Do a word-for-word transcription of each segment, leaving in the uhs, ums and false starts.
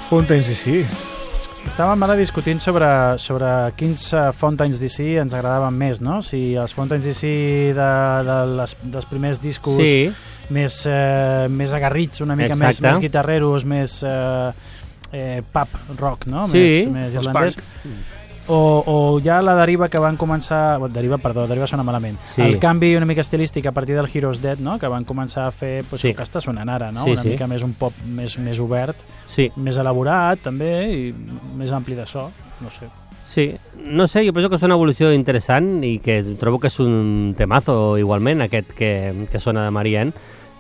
Fountains D C. Estàvem ara discutint sobre, sobre quins uh, Fountains D C ens agradaven més, no? Si els Fountains D C de, de les, dels primers discos sí. més, uh, més agarrits, una mica més, més guitarreros, més uh, eh, pop rock, no? Sí, més, més irlandès. O, o ja la deriva que van començar... Deriva, perdó, deriva sona malament. Sí. El canvi una mica estilístic a partir del Heroes Dead, no? Que van començar a fer pues, sí. el que està sonant ara, no? Sí, una sí. mica més un pop més, més obert, sí. més elaborat també i més ampli de so, no sé. Sí, no sé, jo penso que és una evolució interessant i que trobo que és un temazo igualment aquest que, que sona de Marianne.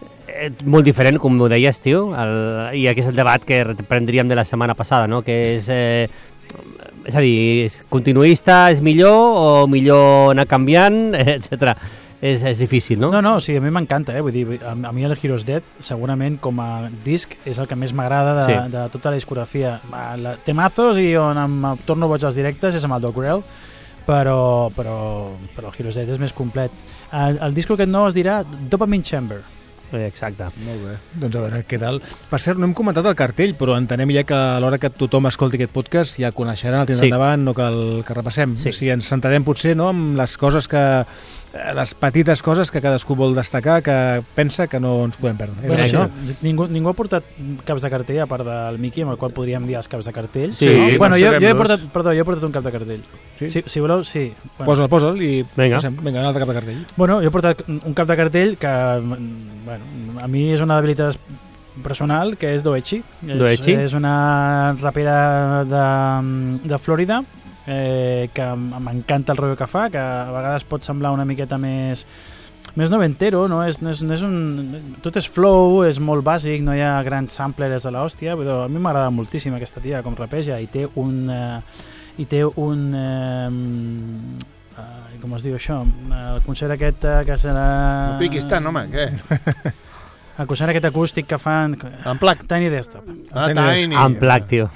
Molt diferent, com ho deies, tio, el, i aquí és el debat que prendríem de la setmana passada, no? Que és... Eh, és a dir, és continuista és millor o millor anar canviant, etcètera. És, és difícil, no? No, no, sí, a mi m'encanta, eh? Vull dir, a, a mi el Heroes Dead segurament com a disc és el que més m'agrada de, sí. de tota la discografia. La, temazos i on em torno boig als directes és amb el Dogrel, però, però, però el Heroes Dead és més complet. El, el disco aquest nou es dirà Dopamine Chamber. Exacte. Molt bé. Doncs a veure què tal. Per cert, no hem comentat el cartell, però entenem ja que a l'hora que tothom escolti aquest podcast ja coneixeran el temps sí. endavant, no cal que repassem. Sí. O sigui, ens centrarem potser no, amb les coses que... les petites coses que cadascú vol destacar, que pensa que no ens podem perdre. Bueno, sí, no? ningú, ningú ha portat caps de cartell a part del Miqui, amb el qual podríem dir els caps de cartell. Sí, no? Bueno, jo, jo he portat, perdó, jo he portat un cap de cartell. Sí? Si, si voleu, sí. Bueno. Posa'l, posa'l i Vinga. Posem, vinga, un altre cap de cartell. Bueno, jo he portat un cap de cartell que, bueno, a mi és una debilitat personal, que és Doechi. Doechi? És, és una rapera de, de Florida, eh, que m'encanta el rotllo que fa, que a vegades pot semblar una miqueta més més noventero, no és, no és, no és un, tot és flow, és molt bàsic, no hi ha grans samplers de l'hòstia, però a mi m'agrada moltíssim aquesta tia com rapeja i té un uh, i té un uh, uh, com es diu això, el concert aquest uh, que serà... No piquis tant, home, què? El concert aquest acústic que fan... Unplugged. Tiny Desktop. Ah, Tiny. Unplugged, tio.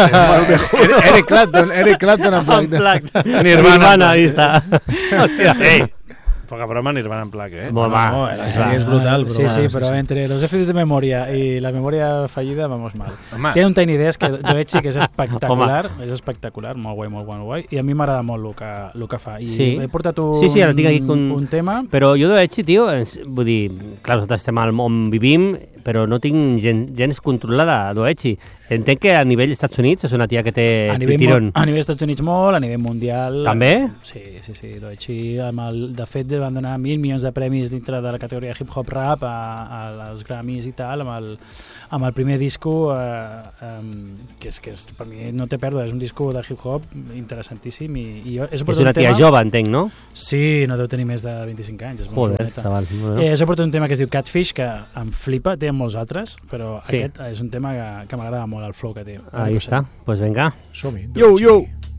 Eric Clapton, Eric Clapton Unplugged. Unplugged. Nirvana, Nirvana, ahí està. Hòstia, ei, poca broma, Nirvana Unplugged, eh? Molt No, no, la sèrie és brutal. Sí, Però, sí, va, però sí, sí. entre los déficits de memoria i la memòria fallida, vamos mal. Home. Té un Tiny Desk que Doechi que és espectacular, és espectacular, molt guai, molt guai, molt guai, i a mi m'agrada molt el que, el que fa. I Sí. he portat un, Sí, sí, ara tinc aquí un- un tema... Però jo d'Oechi, tio, és, vull dir, clar, nosaltres estem al on vivim, però no tinc gen, gens controlada d'Oechi. Entenc que a nivell Estats Units és una tia que té A nivell, tirón. mo- a nivell Estats Units molt, a nivell mundial... També? Sí, sí, sí. Doechi, amb el, de fet, van donar mil milions de premis dintre de la categoria hip-hop rap a, a les Grammys i tal, amb el, amb el primer disco, eh, um, que, és, que és, per mi no té pèrdua, és un disco de hip-hop interessantíssim. I, i jo, és, És una tia tema, jove, entenc, no? Sí, no deu tenir més de vint-i-cinc anys. És molt Joder, joveneta. xaval. Bueno. Eh, he portat un tema que es diu Catfish, que em flipa, té molts altres, però Sí. aquest és un tema que, que m'agrada molt, el flow que té. Ahí està, pues venga. Som-hi. Yo, yo.